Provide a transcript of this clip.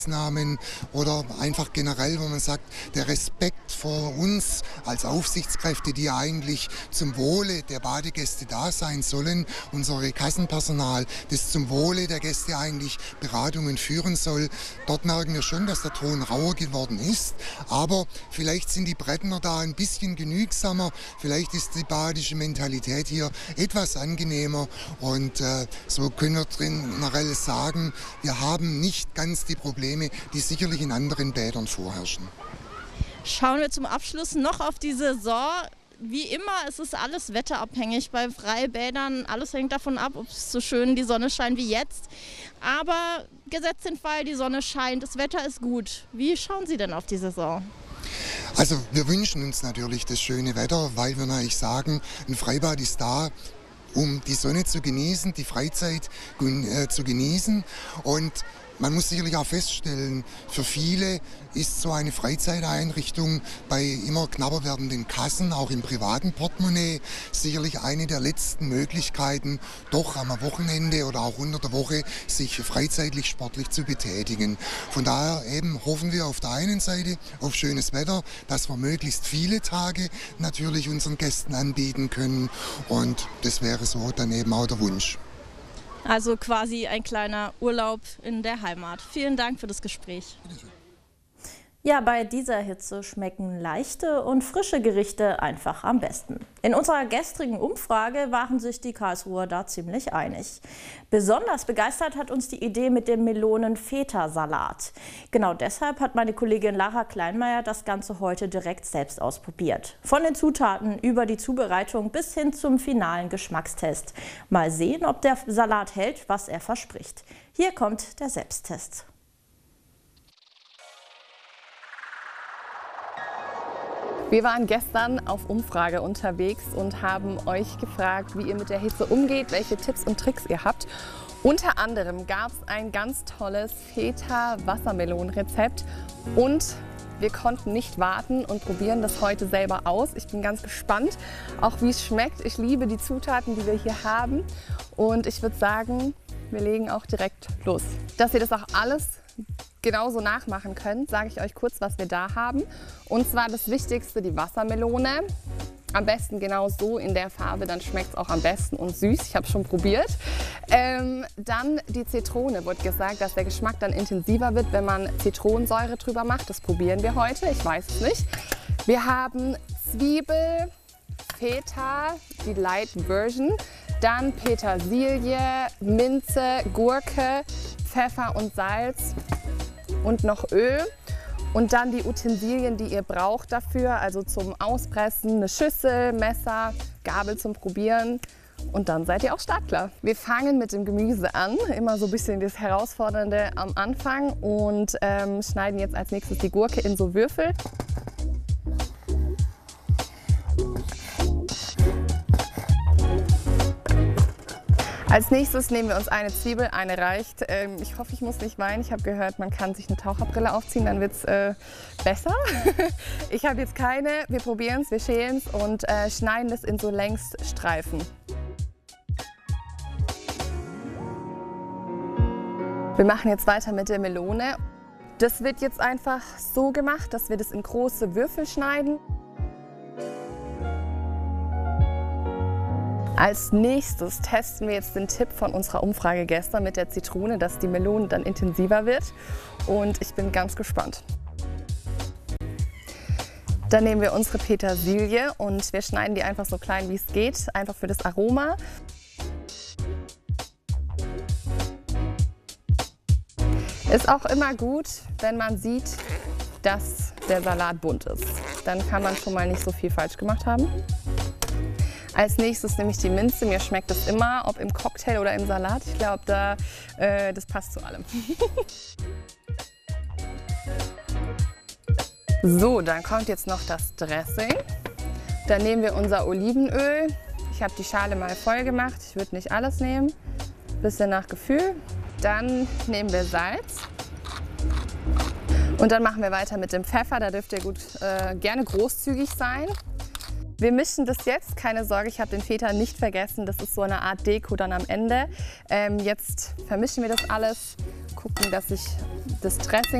Maßnahmen oder einfach generell, wo man sagt, der Respekt vor uns als Aufsichtskräfte, die ja eigentlich zum Wohle der Badegäste da sein sollen, unsere Kassenpersonal, das zum Wohle der Gäste eigentlich Beratungen führen soll. Dort merken wir schon, dass der Ton rauer geworden ist, aber vielleicht sind die Brettner da ein bisschen genügsamer, vielleicht ist die badische Mentalität hier etwas angenehmer und so können wir generell sagen, wir haben nicht ganz die Probleme, die sicherlich in anderen Bädern vorherrschen. Schauen wir zum Abschluss noch auf die Saison. Wie immer, es ist alles wetterabhängig bei Freibädern. Alles hängt davon ab, ob es so schön die Sonne scheint wie jetzt. Aber gesetzt den Fall, die Sonne scheint, das Wetter ist gut. Wie schauen Sie denn auf die Saison? Also wir wünschen uns natürlich das schöne Wetter, weil wir natürlich sagen, ein Freibad ist da, um die Sonne zu genießen, die Freizeit zu genießen. Und man muss sicherlich auch feststellen, für viele ist so eine Freizeiteinrichtung bei immer knapper werdenden Kassen, auch im privaten Portemonnaie, sicherlich eine der letzten Möglichkeiten, doch am Wochenende oder auch unter der Woche sich freizeitlich sportlich zu betätigen. Von daher eben hoffen wir auf der einen Seite auf schönes Wetter, dass wir möglichst viele Tage natürlich unseren Gästen anbieten können und das wäre so dann eben auch der Wunsch. Also quasi ein kleiner Urlaub in der Heimat. Vielen Dank für das Gespräch. Ja, bei dieser Hitze schmecken leichte und frische Gerichte einfach am besten. In unserer gestrigen Umfrage waren sich die Karlsruher da ziemlich einig. Besonders begeistert hat uns die Idee mit dem Melonen-Feta-Salat. Genau deshalb hat meine Kollegin Lara Kleinmeier das Ganze heute direkt selbst ausprobiert. Von den Zutaten über die Zubereitung bis hin zum finalen Geschmackstest. Mal sehen, ob der Salat hält, was er verspricht. Hier kommt der Selbsttest. Wir waren gestern auf Umfrage unterwegs und haben euch gefragt, wie ihr mit der Hitze umgeht, welche Tipps und Tricks ihr habt. Unter anderem gab es ein ganz tolles Feta-Wassermelonen-Rezept und wir konnten nicht warten und probieren das heute selber aus. Ich bin ganz gespannt, auch wie es schmeckt. Ich liebe die Zutaten, die wir hier haben und ich würde sagen, wir legen auch direkt los. Dass ihr das auch alles genauso nachmachen könnt, sage ich euch kurz, was wir da haben. Und zwar das Wichtigste, die Wassermelone. Am besten genau so in der Farbe, dann schmeckt es auch am besten und süß. Ich habe schon probiert. Dann die Zitrone. Wird gesagt, dass der Geschmack dann intensiver wird, wenn man Zitronensäure drüber macht. Das probieren wir heute, ich weiß es nicht. Wir haben Zwiebel, Feta, die Light Version. Dann Petersilie, Minze, Gurke, Pfeffer und Salz und noch Öl. Und dann die Utensilien, die ihr braucht dafür, also zum Auspressen, eine Schüssel, Messer, Gabel zum Probieren. Und dann seid ihr auch startklar. Wir fangen mit dem Gemüse an, immer so ein bisschen das Herausfordernde am Anfang und schneiden jetzt als nächstes die Gurke in so Würfel. Als nächstes nehmen wir uns eine Zwiebel, eine reicht. Ich hoffe, ich muss nicht weinen. Ich habe gehört, man kann sich eine Taucherbrille aufziehen, dann wird es besser. Ich habe jetzt keine. Wir probieren es, wir schälen es und schneiden es in so Längsstreifen. Wir machen jetzt weiter mit der Melone. Das wird jetzt einfach so gemacht, dass wir das in große Würfel schneiden. Als nächstes testen wir jetzt den Tipp von unserer Umfrage gestern mit der Zitrone, dass die Melone dann intensiver wird. Und ich bin ganz gespannt. Dann nehmen wir unsere Petersilie und wir schneiden die einfach so klein wie es geht, einfach für das Aroma. Ist auch immer gut, wenn man sieht, dass der Salat bunt ist. Dann kann man schon mal nicht so viel falsch gemacht haben. Als nächstes nehme ich die Minze. Mir schmeckt das immer, ob im Cocktail oder im Salat. Ich glaube, das passt zu allem. So, dann kommt jetzt noch das Dressing. Dann nehmen wir unser Olivenöl. Ich habe die Schale mal voll gemacht. Ich würde nicht alles nehmen. Bisschen nach Gefühl. Dann nehmen wir Salz. Und dann machen wir weiter mit dem Pfeffer. Da dürft ihr gerne großzügig sein. Wir mischen das jetzt, keine Sorge, ich habe den Feta nicht vergessen, das ist so eine Art Deko dann am Ende. Jetzt vermischen wir das alles gucken, dass ich das Dressing